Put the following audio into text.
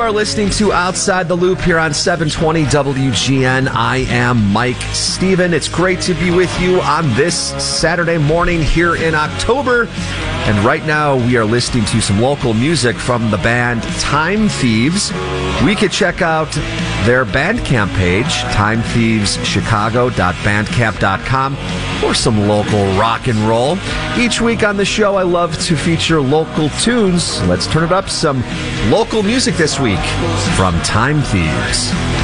are listening to Outside the Loop here on 720 WGN. I am Mike Steven. It's great to be with you on this Saturday morning here in October. And right now we are listening to some local music from the band Time Thieves. We could check out their Bandcamp page, timethieveschicago.bandcamp.com, for some local rock and roll. Each week on the show, I love to feature local tunes. Let's turn it up some local music this week from Time Thieves.